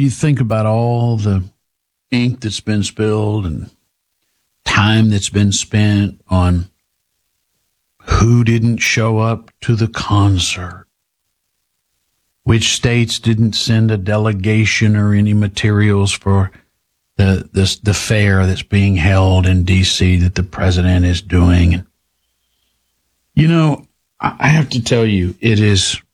you think about all the ink that's been spilled and time that's been spent on who didn't show up to the concert, which states didn't send a delegation or any materials for the fair that's being held in D.C. that the president is doing. You know, I have to tell you, it is